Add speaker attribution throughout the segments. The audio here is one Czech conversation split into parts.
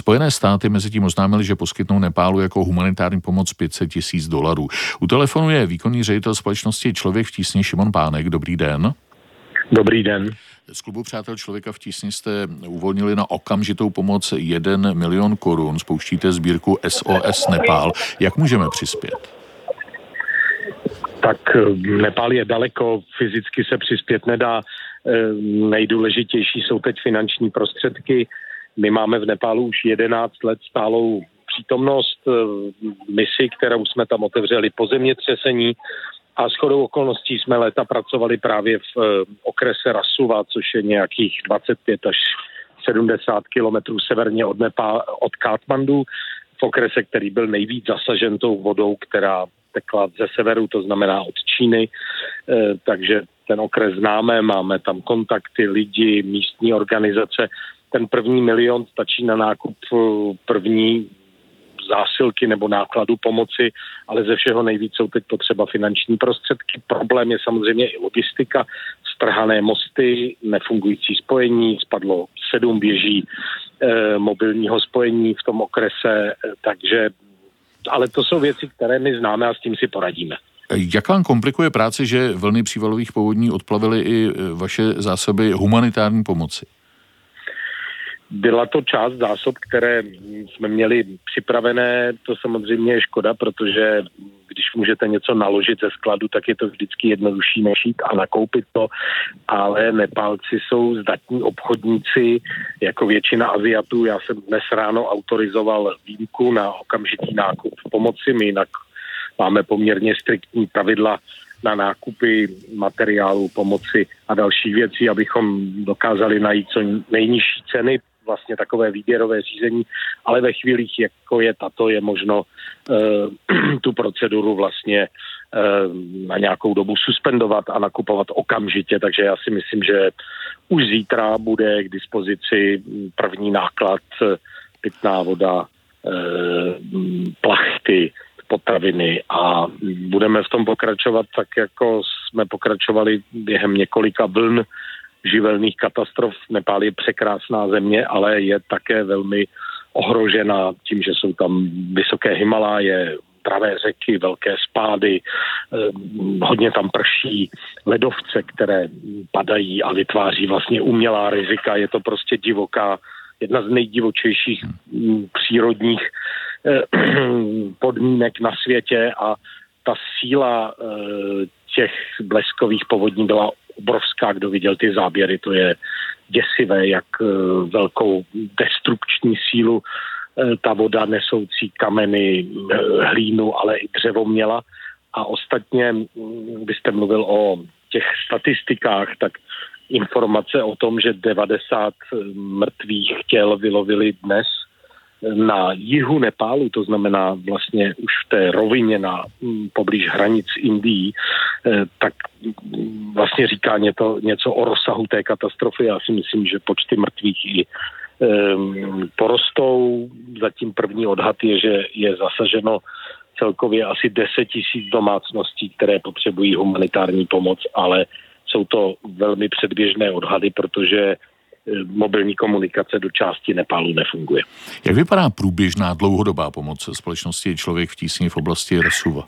Speaker 1: Spojené státy mezi tím oznámily, že poskytnou Nepálu jako humanitární pomoc $500,000. U telefonu je výkonný ředitel společnosti Člověk v tísni Šimon Pánek. Dobrý den.
Speaker 2: Dobrý den.
Speaker 1: Z klubu Přátel člověka v tísni jste uvolnili na okamžitou pomoc 1 milion korun. Spouštíte sbírku SOS Nepál. Jak můžeme přispět?
Speaker 2: Tak Nepál je daleko, fyzicky se přispět nedá. Nejdůležitější jsou teď finanční prostředky. My máme v Nepálu už 11 let stálou přítomnost, misi, kterou jsme tam otevřeli po zemětřesení, a shodou okolností jsme léta pracovali právě v okrese Rasuva, což je nějakých 25 až 70 kilometrů severně od Katmandu, v okrese, který byl nejvíc zasažen tou vodou, která tekla ze severu, to znamená od Číny, takže ten okres známe, máme tam kontakty, lidi, místní organizace. Ten 1 milion stačí na nákup první zásilky nebo nákladu pomoci, ale ze všeho nejvíc jsou teď potřeba finanční prostředky. Problém je samozřejmě i logistika, strhané mosty, nefungující spojení, spadlo 7 věží mobilního spojení v tom okrese, takže, ale to jsou věci, které my známe a s tím si poradíme.
Speaker 1: Jak vám komplikuje práci, že vlny přívalových povodní odplavily i vaše zásoby humanitární pomoci?
Speaker 2: Byla to část zásob, které jsme měli připravené, to samozřejmě je škoda, protože když můžete něco naložit ze skladu, tak je to vždycky jednodušší než jít a nakoupit to, ale Nepálci jsou zdatní obchodníci, jako většina Aziatů. Já jsem dnes ráno autorizoval výjimku na okamžitý nákup pomoci, my jinak máme poměrně striktní pravidla na nákupy materiálu, pomoci a dalších věcí, abychom dokázali najít co nejnižší ceny, vlastně takové výběrové řízení, ale ve chvílích, jako je tato, je možno tu proceduru vlastně na nějakou dobu suspendovat a nakupovat okamžitě, takže já si myslím, že už zítra bude k dispozici první náklad, pitná voda, plachty, potraviny a budeme v tom pokračovat tak, jako jsme pokračovali během několika vln živelných katastrof. Nepál je překrásná země, ale je také velmi ohrožena tím, že jsou tam vysoké Himaláje, pravé řeky, velké spády, hodně tam prší, ledovce, které padají a vytváří vlastně umělá rizika. Je to prostě divoká, jedna z nejdivočejších přírodních podmínek na světě a ta síla těch bleskových povodní byla obrovská. Kdo viděl ty záběry, to je děsivé, jak velkou destrukční sílu ta voda nesoucí kameny, hlínu, ale i dřevo měla. A ostatně, byste mluvil o těch statistikách, tak informace o tom, že 90 mrtvých těl vylovili dnes na jihu Nepálu, to znamená vlastně už v té rovině poblíž hranic Indií, tak vlastně říká něco o rozsahu té katastrofy. Já si myslím, že počty mrtvých i porostou. Zatím první odhad je, že je zasaženo celkově asi 10 000 domácností, které potřebují humanitární pomoc, ale jsou to velmi předběžné odhady, protože mobilní komunikace do části Nepálu nefunguje.
Speaker 1: Jak vypadá průběžná dlouhodobá pomoc společnosti Člověk v tísni v oblasti Rasuva?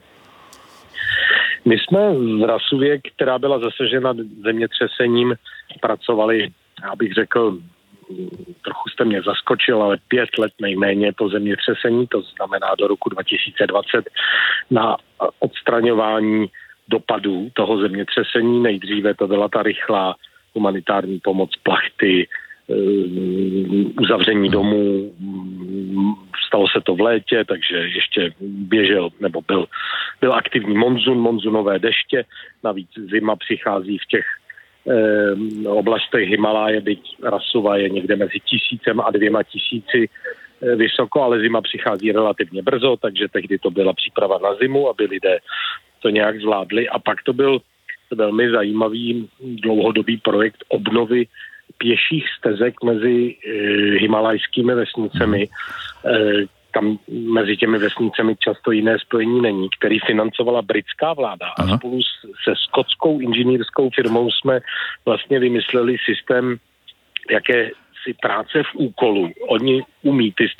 Speaker 2: My jsme v Rasuvě, která byla zasažena zemětřesením, pracovali, já bych řekl, trochu jste mě zaskočil, ale 5 let nejméně po zemětřesení, to znamená do roku 2020, na odstraňování dopadů toho zemětřesení. Nejdříve to byla ta rychlá humanitární pomoc, plachty, uzavření domů. Stalo se to v létě, takže ještě běžel, nebo byl aktivní monzunové deště. Navíc zima přichází v těch oblastech Himaláje, byť Rasuva je někde mezi 1000 a 2000 vysoko, ale zima přichází relativně brzo, takže tehdy to byla příprava na zimu, aby lidé to nějak zvládli. A pak to byl velmi zajímavý dlouhodobý projekt obnovy pěších stezek mezi himalajskými vesnicemi. Tam mezi těmi vesnicemi často jiné spojení není, který financovala britská vláda. A spolu se skotskou inženýrskou firmou jsme vlastně vymysleli systém jakési práce v úkolu. Oni umí ty